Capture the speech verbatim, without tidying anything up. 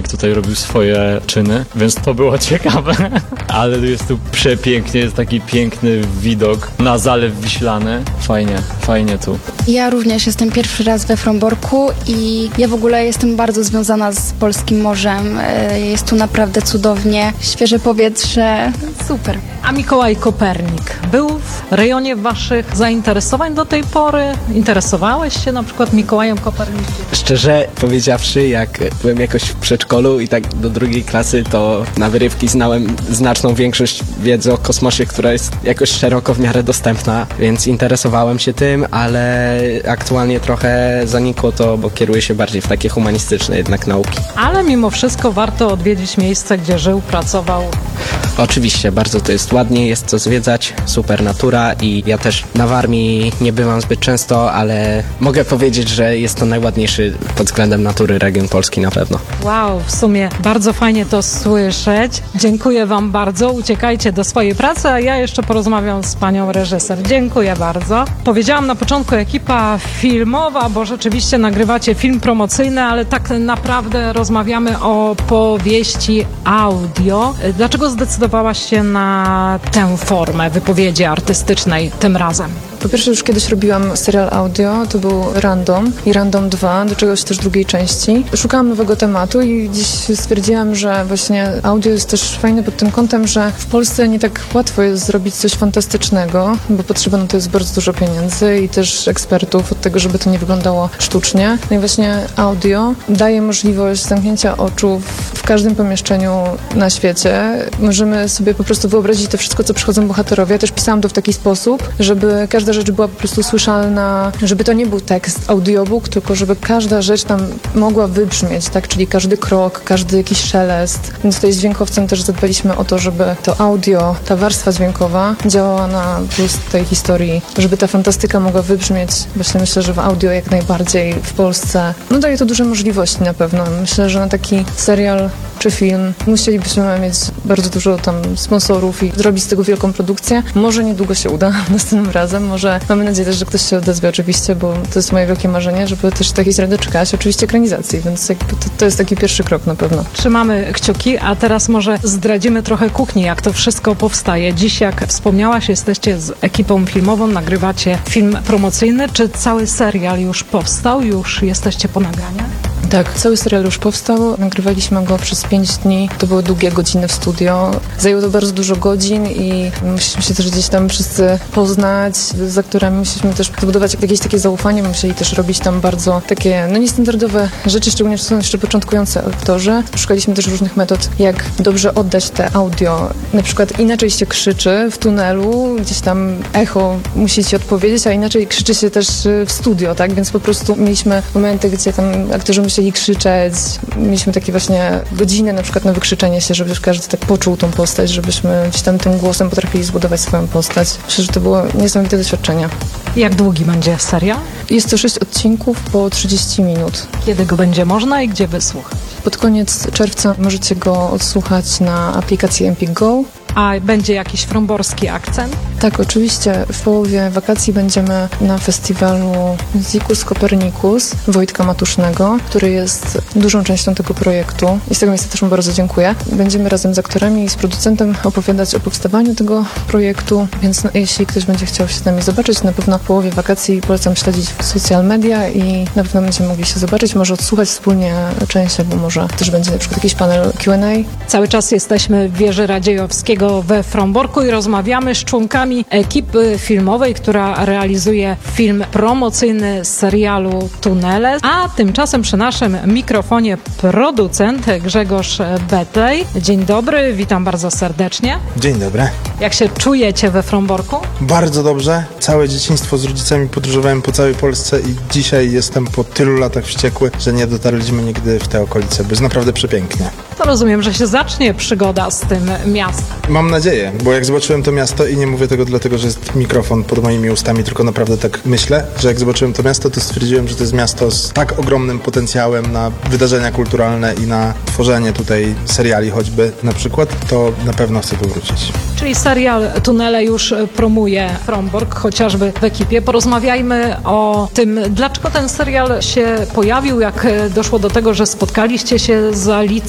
Janik tutaj robił swoje czyny, więc to było ciekawe. Ale jest tu przepięknie, jest taki piękny widok na Zalew Wiślany. Fajnie, fajnie tu. Ja również jestem pierwszy raz we Fromborku i ja w ogóle jestem bardzo związana z polskim morzem. Jest tu naprawdę cudownie, świeże powietrze, super. A Mikołaj Kopernik był w rejonie waszych zainteresowań do tej pory? Interesowałeś się na przykład Mikołajem Kopernikiem? Szczerze powiedziawszy, jak byłem jakoś w przedszkolu i tak do drugiej klasy, to na wyrywki znałem znaczną większość wiedzy o kosmosie, która jest jakoś szeroko w miarę dostępna, więc interesowałem się tym, ale aktualnie trochę zanikło to, bo kieruję się bardziej w takie humanistyczne jednak nauki. Ale mimo wszystko warto odwiedzić miejsce, gdzie żył, pracował. Oczywiście, bardzo to jest ładnie, jest co zwiedzać, super natura i ja też na Warmii nie bywam zbyt często, ale mogę powiedzieć, że jest to najładniejszy pod względem natury region Polski na pewno. Wow, w sumie bardzo fajnie to słyszeć. Dziękuję wam bardzo, uciekajcie do swojej pracy, a ja jeszcze porozmawiam z panią reżyser. Dziękuję bardzo. Powiedziałam na początku ekipa filmowa, bo rzeczywiście nagrywacie film promocyjny, ale tak naprawdę rozmawiamy o powieści audio. Dlaczego zdecydowałaś się na tę formę wypowiedzi artystycznej tym razem? Po pierwsze, już kiedyś robiłam serial audio, to był Random i Random dwa, do czegoś też drugiej części. Szukałam nowego tematu i dziś stwierdziłam, że właśnie audio jest też fajne pod tym kątem, że w Polsce nie tak łatwo jest zrobić coś fantastycznego, bo potrzeba na to jest bardzo dużo pieniędzy i też ekspertów od tego, żeby to nie wyglądało sztucznie. No i właśnie audio daje możliwość zamknięcia oczu w każdym pomieszczeniu na świecie. Możemy sobie po prostu wyobrazić to wszystko, co przychodzą bohaterowie. Ja też pisałam to w taki sposób, żeby każda rzecz była po prostu słyszalna, żeby to nie był tekst, audiobook, tylko żeby każda rzecz tam mogła wybrzmieć, tak? Czyli każdy krok, każdy jakiś szelest. Więc tutaj z dźwiękowcem też zadbaliśmy o to, żeby to audio, ta warstwa dźwiękowa działała na plus tej historii, żeby ta fantastyka mogła wybrzmieć. Właśnie myślę, że w audio jak najbardziej w Polsce. No daje to duże możliwości na pewno. Myślę, że na taki serial czy film musielibyśmy mieć bardzo dużo tam sponsorów i zrobić z tego wielką produkcję. Może niedługo się uda następnym razem. Może mamy nadzieję też, że ktoś się odezwie oczywiście, bo to jest moje wielkie marzenie, żeby też takiej serial doczekać. Oczywiście ekranizacji, więc jakby to, to jest taki pierwszy krok na pewno. Trzymamy kciuki, a teraz może zdradzimy trochę kuchni, jak to wszystko powstaje. Dziś, jak wspomniałaś, jesteście z ekipą filmową, nagrywacie film promocyjny. Czy cały serial już powstał? Już jesteście po nagraniach? Tak, cały serial już powstał. Nagrywaliśmy go przez pięć dni. To były długie godziny w studio. Zajęło to bardzo dużo godzin i musieliśmy się też gdzieś tam wszyscy poznać, z aktorami musieliśmy też zbudować jakieś takie zaufanie. Musieli też robić tam bardzo takie, no niestandardowe rzeczy, szczególnie, że są jeszcze początkujący aktorzy. Szukaliśmy też różnych metod, jak dobrze oddać te audio. Na przykład inaczej się krzyczy w tunelu, gdzieś tam echo musi ci odpowiedzieć, a inaczej krzyczy się też w studio, tak? Więc po prostu mieliśmy momenty, gdzie tam aktorzy musieli krzyczeć. Mieliśmy takie właśnie godziny na przykład na wykrzyczenie się, żeby każdy tak poczuł tą postać, żebyśmy gdzieś tam tym głosem potrafili zbudować swoją postać. Myślę, że to było niesamowite doświadczenie. Jak długi będzie serial? Jest to sześć odcinków po trzydzieści minut. Kiedy go będzie można i gdzie wysłuchać? Pod koniec czerwca możecie go odsłuchać na aplikacji Empik Go. A będzie jakiś fromborski akcent? Tak, oczywiście. W połowie wakacji będziemy na festiwalu Musicus Copernicus Wojtka Matusznego, który jest dużą częścią tego projektu i z tego miejsca też mu bardzo dziękuję. Będziemy razem z aktorami i z producentem opowiadać o powstawaniu tego projektu, więc no, jeśli ktoś będzie chciał się z nami zobaczyć, na pewno w połowie wakacji polecam śledzić social media i na pewno będziemy mogli się zobaczyć, może odsłuchać wspólnie część, bo może też będzie na przykład jakiś panel Q and A. Cały czas jesteśmy w wieży Radziejowskiego we Fromborku i rozmawiamy z członkami ekipy filmowej, która realizuje film promocyjny serialu Tunele. A tymczasem przy naszym mikrofonie producent Grzegorz Betlej. Dzień dobry, witam bardzo serdecznie. Dzień dobry. Jak się czujecie we Fromborku? Bardzo dobrze. Całe dzieciństwo z rodzicami podróżowałem po całej Polsce i dzisiaj jestem po tylu latach wściekły, że nie dotarliśmy nigdy w te okolice, bo jest naprawdę przepięknie. To rozumiem, że się zacznie przygoda z tym miastem. Mam nadzieję, bo jak zobaczyłem to miasto i nie mówię tego dlatego, że jest mikrofon pod moimi ustami, tylko naprawdę tak myślę, że jak zobaczyłem to miasto, to stwierdziłem, że to jest miasto z tak ogromnym potencjałem na wydarzenia kulturalne i na tworzenie tutaj seriali choćby na przykład, to na pewno chcę tu wrócić. Czyli serial Tunele już promuje Frombork, chociażby w ekipie. Porozmawiajmy o tym, dlaczego ten serial się pojawił, jak doszło do tego, że spotkaliście się z Alicją